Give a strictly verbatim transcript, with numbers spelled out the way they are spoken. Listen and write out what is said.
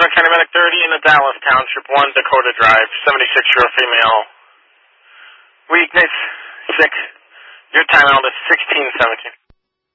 Brooke County Medic thirty in the Dallas Township one, Dakota Drive, seventy-six-year-old female. Weakness, six. Your timeout is sixteen seventeen.